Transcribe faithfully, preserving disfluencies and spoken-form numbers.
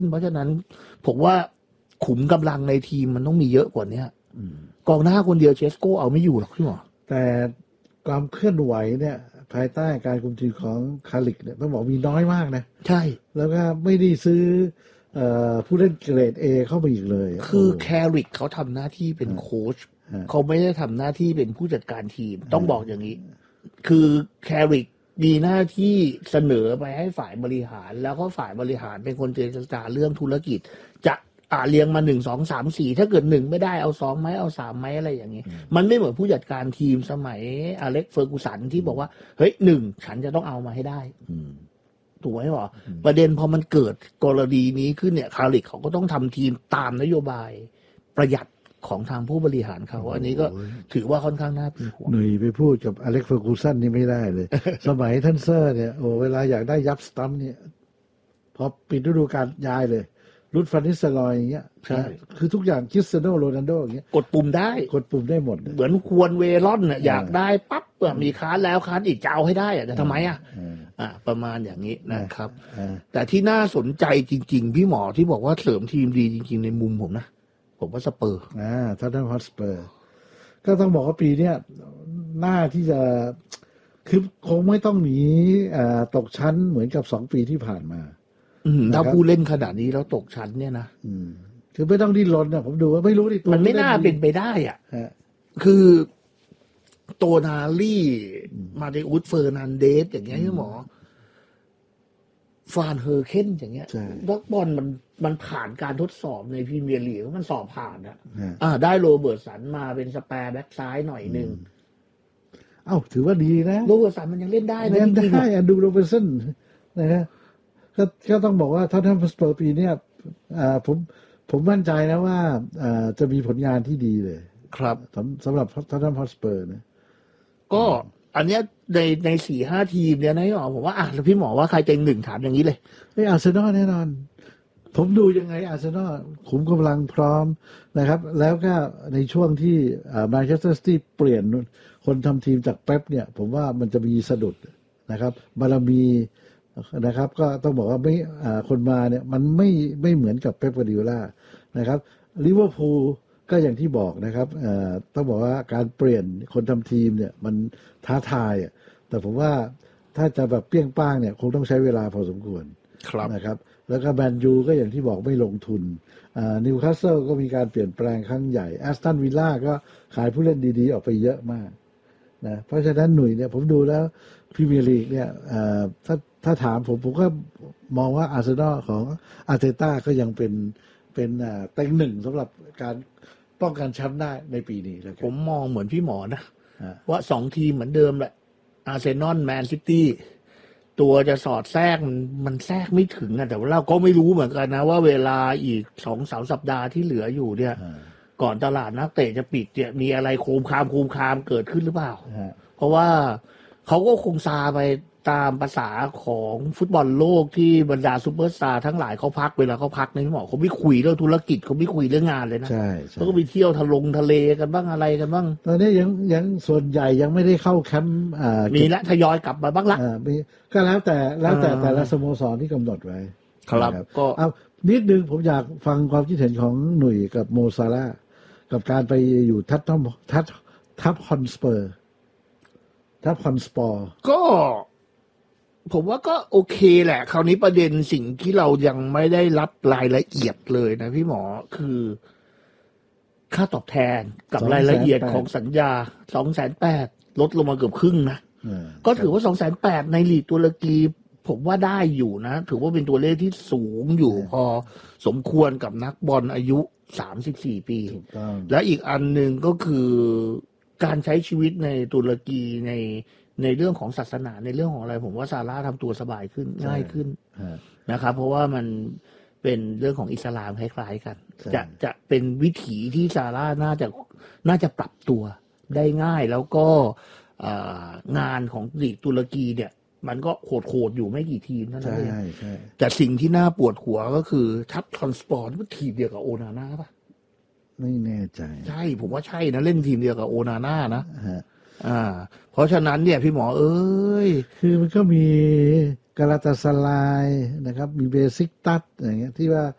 เพราะฉะนั้นผมว่าขุมกำลังในทีมมันต้องมีเยอะกว่านี้กองหน้าคนเดียวเชสโก้เอาไม่อยู่หรอกพี่หมอแต่ความเคลื่อนไหวเนี่ยภายใต้การคุมทีมของคาลิกเนี่ยต้องบอกมีน้อยมากนะใช่แล้วก็ไม่ได้ซื้อผู้เล่นเกรด A เข้ามาอีกเลยคือแคริกเขาทำหน้าที่เป็นโค้ชเขาไม่ได้ทำหน้าที่เป็นผู้จัดการทีมต้องบอกอย่างนี้คือแคริกมีหน้าที่เสนอไปให้ฝ่ายบริหารแล้วก็ฝ่ายบริหารเป็นคนเจรจาเรื่องธุรกิจจะอ่าเรียงมาหนึ่งสองสามสี่ถ้าเกิดหนึ่งไม่ได้เอาสองไหมเอาสามไหมอะไรอย่างนี้มันไม่เหมือนผู้จัดการทีมสมัยอเล็กเฟอร์กูสันที่บอกว่าเฮ้ยหนึ่งฉันจะต้องเอามาให้ได้ถูกไหมหรอประเด็นพอมันเกิดกรณีนี้ขึ้นเนี่ยคาริกเขาก็ต้องทำทีมตามนโยบายประหยัดของทางผู้บริหารเขาอันนี้ก็ถือว่าค่อนข้างน่าเป็นห่วงหนุ่ยไปพูดกับอเล็กเฟอร์กูสันนี่ไม่ได้เลย สมัยท่านเซอร์เนี่ยโอ้เวลาอยากได้ยับสตัมเนี่ยพอปิดฤดูกาลย้ายเลยรุดฟันนิสลอยอย่างเงี้ยใช่คือทุกอย่างคริสเตียโนโรนัลโดอย่างเงี้ยกดปุ่มได้กดปุ่มได้หมดเหมือนควรเวลอนเนี่ยอยากได้ปั๊บมีค้านแล้วค้านอีกจะเอาให้ได้อะจะทำไมอ่ะอ่าประมาณอย่างนี้นะครับแต่ที่น่าสนใจจริงๆพี่หมอที่บอกว่าเสริมทีมดีจริงๆในมุมผมนะผมว่าสเปอร์อ่าท็อตแนมฮอตสเปอร์ก็ต้องบอกว่าปีเนี้ยหน้าที่จะคือคงไม่ต้องหนีอ่าตกชั้นเหมือนกับสองปีที่ผ่านมาถ้าผู้เล่นขนาดนี้แล้วตกชั้นเนี่ยนะคือไม่ต้องดิ้นรนนะผมดูว่าไม่รู้ดิมันไม่น่าเป็นไปได้อ่ะคือโตนาลี่มาเดอุสเฟอร์นันเดสอย่างเงี้ยพี่หมอฟานเฮอร์เคนอย่างเงี้ยนักบอลมันมันผ่านการทดสอบในพรีเมียร์ลีกมันสอบผ่านอ่ะอ่าได้โรเบิร์ตสันมาเป็นสแปร์แบ็กซ้ายหน่อยนึงเอ้าถือว่าดีนะโรเบิร์ตสันมันยังเล่นได้นะจริงๆได้อันดูโรเบิร์ตสันนะฮะก็ก็ต้องบอกว่าท็อตแนมฮอตสเปอร์ปีนี้อ่าผมผมมั่นใจนะว่าอ่าจะมีผลงานที่ดีเลยครับสำหรับท็อตแนมฮอตสเปอร์นะก็อันเนี้ยในในสี่ห้าทีมเนี่ยนะพี่หมอผมว่าอ่ะแล้วพี่หมอว่าใครเต็งหนึ่งถามอย่างนี้เลยไอ้อาร์เซนอลแน่นอนผมดูยังไงอาร์เซนอลขุมกำลังพร้อมนะครับแล้วก็ในช่วงที่แมนเชสเตอร์ซิตี้เปลี่ยนคนทำทีมจากเป๊ปเนี่ยผมว่ามันจะมีสะดุดนะครับบารมีนะครับก็ต้องบอกว่าไม่คนมาเนี่ยมันไม่ไม่เหมือนกับเป๊ป กวาร์ดิโอลานะครับลิเวอร์พูลก็อย่างที่บอกนะครับต้องบอกว่าการเปลี่ยนคนทำทีมเนี่ยมันท้าทายแต่ผมว่าถ้าจะแบบเปี้ยงป้างเนี่ยคงต้องใช้เวลาพอสมควรนะครับแล้วก็แมนยูก็อย่างที่บอกไม่ลงทุนนิวคาสเซิลก็มีการเปลี่ยนแปลงครั้งใหญ่แอสตันวิลล่าก็ขายผู้เล่นดีๆออกไปเยอะมากนะเพราะฉะนั้นหนุ่ยเนี่ยผมดูแล้วพรีเมียร์ลีกเนี่ยถ้าถ้าถามผมผมก็มองว่าอาร์เซนอลของอาร์เตต้าก็ยังเป็นเป็นเต็งหนึ่งสำหรับการป้องกันแชมป์ได้ในปีนี้แล้วผมมองเหมือนพี่หมอนะว่าสองทีมเหมือนเดิมแหละอาร์เซนอลแมนซิตี้ตัวจะสอดแทรกมันมันแทรกไม่ถึงอะแต่ว่าเราก็ไม่รู้เหมือนกันนะว่าเวลาอีกสองสามสัปดาห์ที่เหลืออยู่เนี่ยก่อนตลาดนักเตะจะปิดเนี่ยมีอะไรโคมคามโคมคามเกิดขึ้นหรือเปล่าเพราะว่าเขาก็คงซาไปตามภาษาของฟุตบอลโลกที่บรรดาซูเปอร์สตาร์ทั้งหลายเขาพักเวลาเขาพักในพี่หมอเขาไม่คุยเรื่องธุรกิจเขาไม่คุยเรื่องงานเลยนะใช่เขาก็ไปเที่ยวทะลงทะเลกันบ้างอะไรกันบ้างตอนนี้ยังยังส่วนใหญ่ยังไม่ได้เข้าแคมป์มีละทยอยกลับมาบ้างละมีก็แล้วแต่แล้วแต่แต่ละสโมสรที่กำหนดไว้ครับก็เอานิดนึงผมอยากฟังความคิดเห็นของหนุ่ยกับโมซาร่ากับการไปอยู่ทัพทัพทัพฮอนสเปอร์ทัพฮอนสปอร์ก็ผมว่าก็โอเคแหละคราวนี้ประเด็นสิ่งที่เรายังไม่ได้รับรายละเอียดเลยนะพี่หมอคือค่าตอบแทนกับรายละเอียดของสัญญา สองแสนแปดพัน ลดลงมาเกือบครึ่งนะก็ถือว่า สองแสนแปดพัน ในลีกตุรกีผมว่าได้อยู่นะถือว่าเป็นตัวเลขที่สูงอยู่พอสมควรกับนักบอลอายุสามสิบสี่ปีและอีกอันหนึ่งก็คือการใช้ชีวิตในตุรกีในในเรื่องของศาสนาในเรื่องของอะไรผมว่าซาร่าทำตัวสบายขึ้นง่ายขึ้นนะครับเพราะว่ามันเป็นเรื่องของอิสลามคล้ายๆกันจะจะเป็นวิถีที่ซาร่าน่าจะน่าจะปรับตัวได้ง่ายแล้วก็งานของลีกตุรกีเนี่ยมันก็โหดๆอยู่ไม่กี่ทีมนั่นเองแต่สิ่งที่น่าปวดหัวก็คือทัพทรานสปอร์ตมันทีมเดียวกับโอนาน่าป่ะไม่แน่ใจใช่ผมว่าใช่นะเล่นทีมเดียวกับโอนาน่านะอ่าเพราะฉะนั้นเนี่ยพี่หมอเอ้ยคือมันก็มีกาลาตาสลายนะครับมีเบซิกตัสอย่างเงี้ยที่ว่า